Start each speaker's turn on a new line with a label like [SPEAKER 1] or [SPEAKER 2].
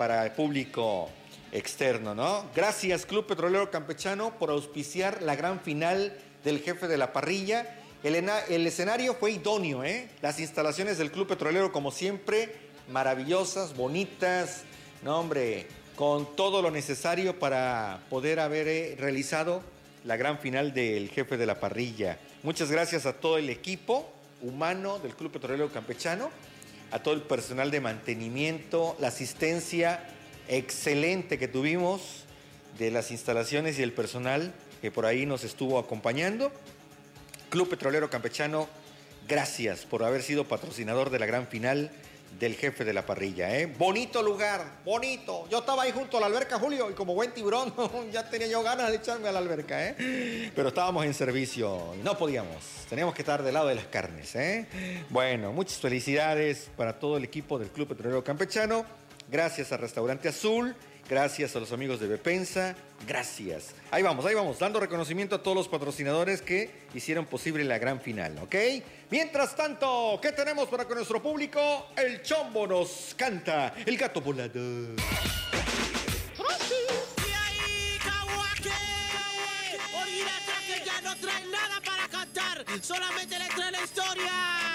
[SPEAKER 1] para el público externo, ¿no? Gracias, Club Petrolero Campechano, por auspiciar la gran final del jefe de la parrilla. El escenario fue idóneo, ¿eh? Las instalaciones del Club Petrolero, como siempre, maravillosas, bonitas, no, hombre, con todo lo necesario para poder haber realizado la gran final del jefe de la parrilla. Muchas gracias a todo el equipo humano del Club Petrolero Campechano, a todo el personal de mantenimiento, la asistencia excelente que tuvimos de las instalaciones y el personal que por ahí nos estuvo acompañando. Club Petrolero Campechano, gracias por haber sido patrocinador de la gran final del jefe de la parrilla, ¿eh? Bonito lugar, bonito. Yo estaba ahí junto a la alberca, Julio, y como buen tiburón, ya tenía yo ganas de echarme a la alberca, ¿eh? Pero estábamos en servicio y no podíamos. Teníamos que estar del lado de las carnes, ¿eh? Bueno, muchas felicidades para todo el equipo del Club Petrolero Campechano. Gracias al Restaurante Azul. Gracias a los amigos de Bepensa, gracias. Ahí vamos, dando reconocimiento a todos los patrocinadores que hicieron posible la gran final, ¿ok? Mientras tanto, ¿qué tenemos para con nuestro público? El Chombo nos canta, el gato volador.
[SPEAKER 2] Y ahí, Caguaque, olvídate que ya no traen nada para cantar, solamente le traen la historia.